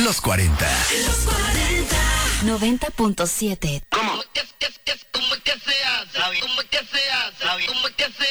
Los 40. Los 40. 90.7. ¿Cómo? ¿Cómo es que se hace? ¿Cómo es que se hace?